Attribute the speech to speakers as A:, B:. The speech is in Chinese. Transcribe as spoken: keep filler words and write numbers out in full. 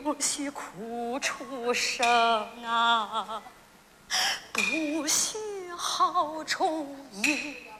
A: 不许哭出声啊，不许嚎虫吟。